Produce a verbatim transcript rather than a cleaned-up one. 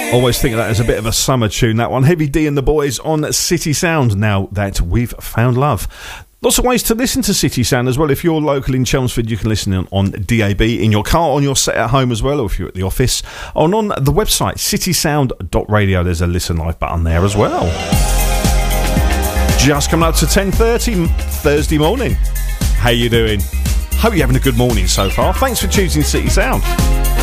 Always think of that as a bit of a summer tune, that one. Heavy D and the Boys on City Sound, now that we've found love. Lots of ways to listen to City Sound as well. If you're local in Chelmsford, you can listen on, on D A B, in your car, on your set at home as well, or if you're at the office. And on the website, city sound dot radio, there's a listen live button there as well. Just coming up to ten thirty Thursday morning. How you doing? Hope you're having a good morning so far. Thanks for choosing City Sound.